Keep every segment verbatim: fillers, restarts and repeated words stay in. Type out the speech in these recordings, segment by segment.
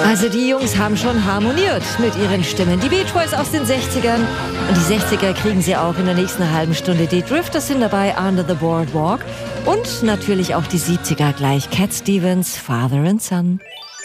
Also die Jungs haben schon harmoniert mit ihren Stimmen. Die Beach Boys aus den sechzigern. Und die sechziger kriegen sie auch in der nächsten halben Stunde. Die Drifters sind dabei, Under the Boardwalk. Und natürlich auch die siebziger gleich. Cat Stevens, Father and Son.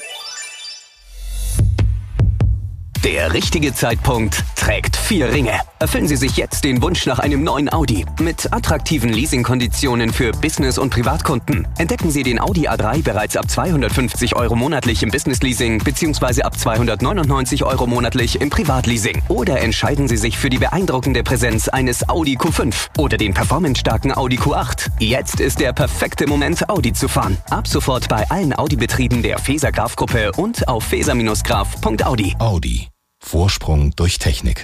Der richtige Zeitpunkt trägt vier Ringe. Erfüllen Sie sich jetzt den Wunsch nach einem neuen Audi. Mit attraktiven Leasingkonditionen für Business- und Privatkunden. Entdecken Sie den Audi A drei bereits ab zweihundertfünfzig Euro monatlich im Business-Leasing bzw. ab zweihundertneunundneunzig Euro monatlich im Privatleasing. Oder entscheiden Sie sich für die beeindruckende Präsenz eines Audi Q fünf oder den performancestarken Audi Q acht. Jetzt ist der perfekte Moment, Audi zu fahren. Ab sofort bei allen Audi-Betrieben der Feser Graf-Gruppe und auf feser Graf punkt audi. Audi. Vorsprung durch Technik.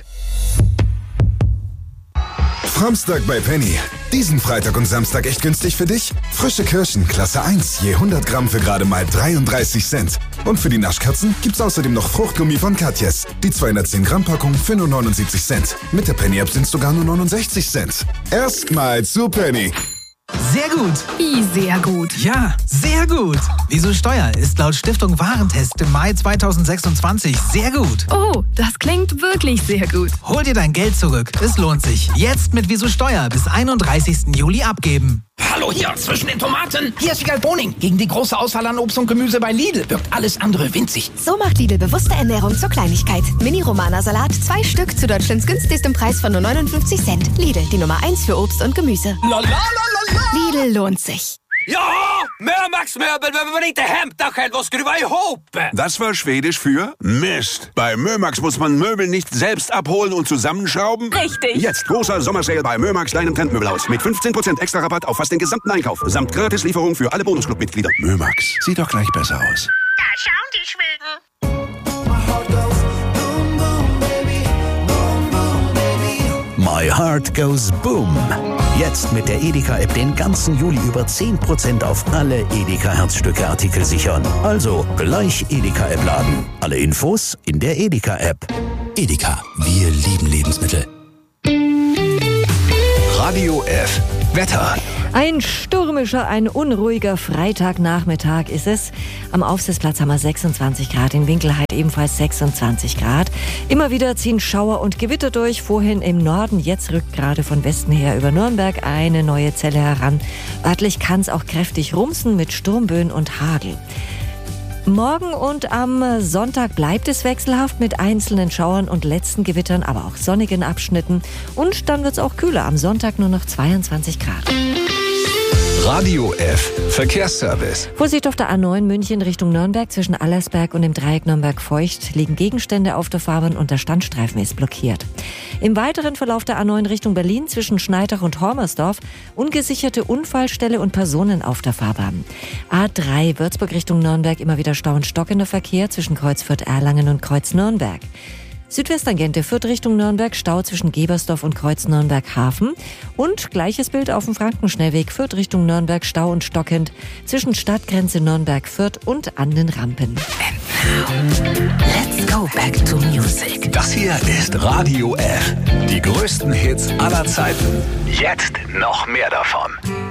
Samstag bei Penny. Diesen Freitag und Samstag echt günstig für dich? Frische Kirschen, Klasse eins, je hundert Gramm für gerade mal dreiunddreißig Cent. Und für die Naschkatzen gibt's außerdem noch Fruchtgummi von Katjes. Die zweihundertzehn Gramm Packung für nur neunundsiebzig Cent. Mit der Penny-App sind's sogar nur neunundsechzig Cent. Erstmal zu Penny. Sehr gut. Wie sehr gut? Ja, sehr gut. Wieso Steuer ist laut Stiftung Warentest im Mai zweitausendsechsundzwanzig sehr gut. Oh, das klingt wirklich sehr gut. Hol dir dein Geld zurück. Es lohnt sich. Jetzt mit Wieso Steuer bis einunddreißigsten Juli abgeben. Hallo hier, zwischen den Tomaten. Hier ist Wiegald Boning. Gegen die große Auswahl an Obst und Gemüse bei Lidl wirkt alles andere winzig. So macht Lidl bewusste Ernährung zur Kleinigkeit. Mini-Romana-Salat, zwei Stück zu Deutschlands günstigstem Preis von nur neunundfünfzig Cent. Lidl, die Nummer eins für Obst und Gemüse. La, la, la, la, la. Lidl lohnt sich. Ja, Mömax-Möbel, wenn man inte hämtar själv och skruva ihop. Das war Schwedisch für Mist. Bei Mömax muss man Möbel nicht selbst abholen und zusammenschrauben. Richtig. Jetzt großer Sommersale bei Mömax, deinem Trendmöbelhaus. Mit fünfzehn Prozent extra Rabatt auf fast den gesamten Einkauf. Samt Gratislieferung für alle Bonusclub-Mitglieder. Mömax, sieht doch gleich besser aus. Da schauen die Schweden. My Heart Goes Boom. Jetzt mit der Edeka-App den ganzen Juli über zehn Prozent auf alle Edeka-Herzstücke-Artikel sichern. Also gleich Edeka-App laden. Alle Infos in der Edeka-App. Edeka, wir lieben Lebensmittel. Radio F. Wetter. Ein stürmischer, ein unruhiger Freitagnachmittag ist es. Am Aufsitzplatz haben wir sechsundzwanzig Grad, in Winkelheit ebenfalls sechsundzwanzig Grad. Immer wieder ziehen Schauer und Gewitter durch, vorhin im Norden, jetzt rückt gerade von Westen her über Nürnberg eine neue Zelle heran. Örtlich kann es auch kräftig rumsen mit Sturmböen und Hagel. Morgen und am Sonntag bleibt es wechselhaft mit einzelnen Schauern und letzten Gewittern, aber auch sonnigen Abschnitten. Und dann wird es auch kühler, am Sonntag nur noch zweiundzwanzig Grad. Radio F. Verkehrsservice. Vorsicht auf der A neun München Richtung Nürnberg. Zwischen Allersberg und dem Dreieck Nürnberg-Feucht liegen Gegenstände auf der Fahrbahn und der Standstreifen ist blockiert. Im weiteren Verlauf der A neun Richtung Berlin zwischen Schneidach und Hormersdorf ungesicherte Unfallstelle und Personen auf der Fahrbahn. A drei Würzburg Richtung Nürnberg immer wieder Stau und stockender Verkehr zwischen Kreuz Fürth-Erlangen und Kreuz Nürnberg. Südwesttangente Fürth Richtung Nürnberg, Stau zwischen Gebersdorf und Kreuz Nürnberg-Hafen. Und gleiches Bild auf dem Frankenschnellweg Fürth Richtung Nürnberg, Stau und stockend zwischen Stadtgrenze Nürnberg-Fürth und an den Rampen. And now, let's go back to music. Das hier ist Radio F. Die größten Hits aller Zeiten. Jetzt noch mehr davon.